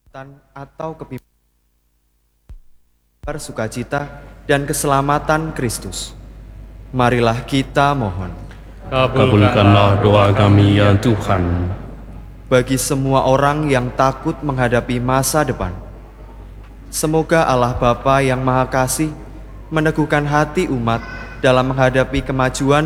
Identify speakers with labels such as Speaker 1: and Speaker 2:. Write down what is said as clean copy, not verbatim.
Speaker 1: atau kepimpinan, sukacita dan keselamatan Kristus. Marilah kita mohon.
Speaker 2: Kabulkanlah doa kami ya Tuhan.
Speaker 1: Bagi semua orang yang takut menghadapi masa depan, semoga Allah Bapa yang Maha Kasih meneguhkan hati umat dalam menghadapi kemajuan